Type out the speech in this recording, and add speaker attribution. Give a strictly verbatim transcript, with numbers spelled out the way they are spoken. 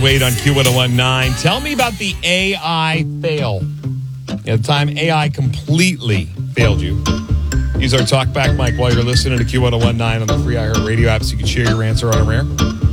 Speaker 1: Wait on Q one oh one nine. Tell me about the A I fail. Yeah, the time A I completely failed you. Use our talkback mic while you're listening to Q one oh one nine on the free iHeartRadio app so you can share your answer on our air.